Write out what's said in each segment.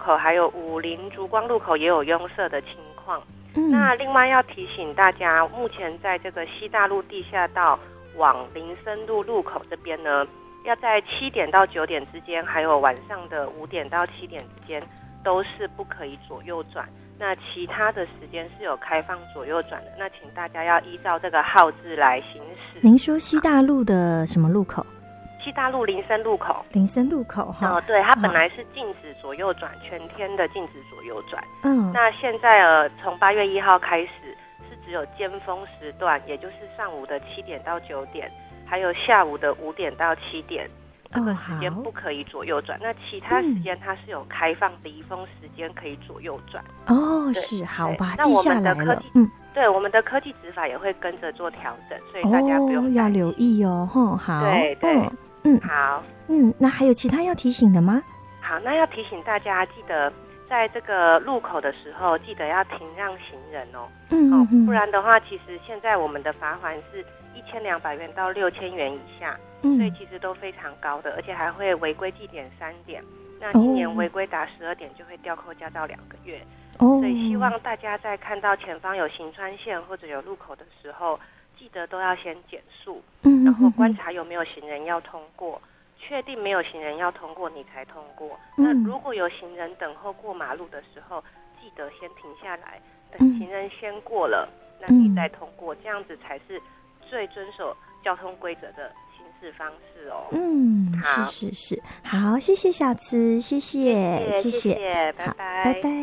口还有武林烛光路口也有拥塞的情况。那另外要提醒大家，目前在这个西大路地下道往林森路路口这边呢，要在7点到9点之间，还有晚上的5点到7点之间，都是不可以左右转。那其他的时间是有开放左右转的，那请大家要依照这个号志来行驶。 您说西大路的什么路口？ 西大路林森路口。 林森路口哈， 对，它本来是禁止左右转，全天的禁止左右转。那现在从8月1号开始，是只有尖峰时段，也就是上午的7点到9点，还有下午的5点到7点。这个时间不可以左右转，那其他时间它是有开放离峰时间可以左右转。 是，好吧，记下来了。 对，我们的科技执法也会跟着做调整，所以大家不用要留意哦。好， 对，好， 那还有其他要提醒的吗？ 好，那要提醒大家，记得在这个路口的时候，记得要停让行人哦。不然的话，其实现在我们的罚款是1200元到6000元以下，所以其实都非常高的，而且还会违规记点3点。那今年违规达12点就会吊扣驾照2个月。所以希望大家在看到前方有行穿线或者有路口的时候，记得都要先减速，然后观察有没有行人要通过，确定没有行人要通过你才通过。那如果有行人等候过马路的时候，记得先停下来，等行人先过了，那你再通过，这样子才是最遵守交通规则的行驶方式哦。 好，是，好，谢谢小慈，谢谢， 拜拜， 拜拜。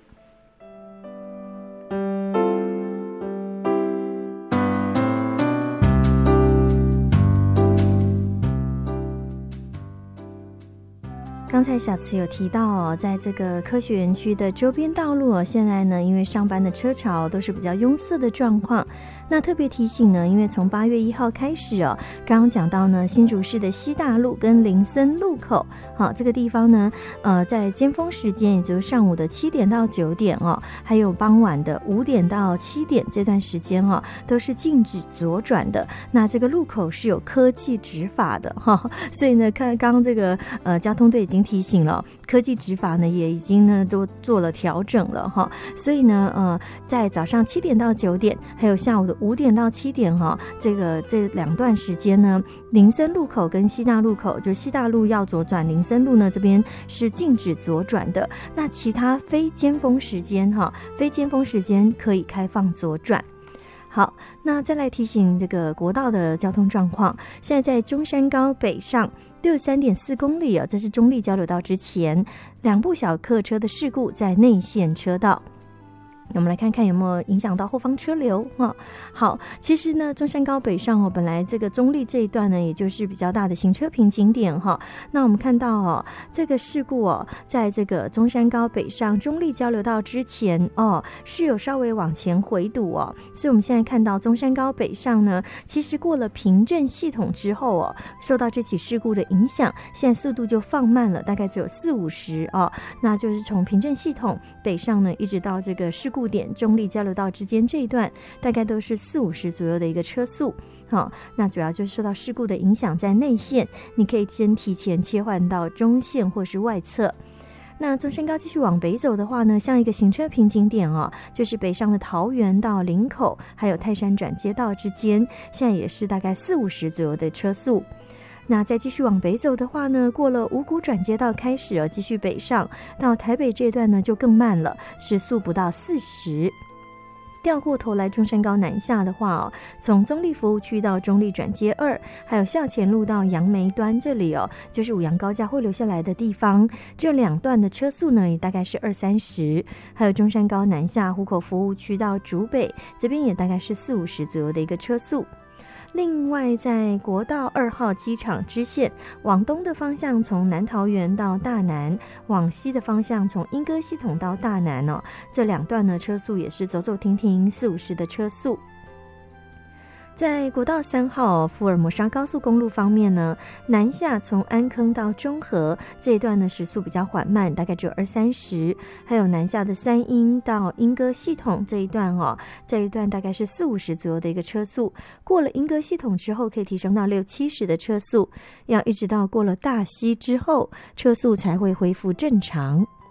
刚才小慈有提到在这个科学园区的周边道路现在呢，因为上班的车潮都是比较拥塞的状况。那特别提醒呢，因为从8月1号开始刚刚讲到呢，新竹市的西大路跟林森路口，这个地方呢，在尖峰时间，也就是上午的7点到9点还有傍晚的5点到7点这段时间都是禁止左转的。那这个路口是有科技执法的所以呢，看刚刚这个交通队已经提醒了，科技执法呢也已经呢都做了调整了所以呢在早上7点到9点，还有下午的5点到7点这两段时间呢，林森路口跟西大路口，就西大路要左转，林森路呢这边是禁止左转的。那其他非尖峰时间可以开放左转。好，那再来提醒这个国道的交通状况。现在在中山高北上63.4公里这是中立交流道之前，2部小客车的事故在内线车道。我们来看看有没有影响到后方车流好，其实呢，中山高北上本来这个中立这一段呢，也就是比较大的行车瓶颈点那我们看到这个事故在这个中山高北上中立交流道之前是有稍微往前回堵所以我们现在看到中山高北上呢，其实过了平镇系统之后受到这起事故的影响，现在速度就放慢了，大概只有40-50那就是从平镇系统北上呢，一直到这个事故点中立交流道之间这一段，大概都是40-50左右的一个车速。那主要就是受到事故的影响，在内线你可以先提前切换到中线或是外侧。那中山高继续往北走的话呢，像一个行车瓶颈点就是北上的桃园到林口还有泰山转接道之间，现在也是大概40-50左右的车速。那再继续往北走的话呢，过了五股转接道开始继续北上到台北这段呢就更慢了，时速不到40。掉过头来中山高南下的话从中立服务区到中立转接2，还有校前路到杨梅端这里就是五杨高架会留下来的地方，这两段的车速呢也大概是20-30。还有中山高南下湖口服务区到竹北这边也大概是40-50左右的一个车速。另外在国道2号机场支线往东的方向，从南桃园到大南，往西的方向从莺歌系统到大南这两段呢车速也是走走停停40-50的车速。在国道3号福尔摩沙高速公路方面呢，南下从安坑到中和这一段呢时速比较缓慢，大概只有20-30。还有南下的三鶯到莺歌系统这一段这一段大概是40-50左右的一个车速。过了莺歌系统之后可以提升到60-70的车速，要一直到过了大溪之后车速才会恢复正常。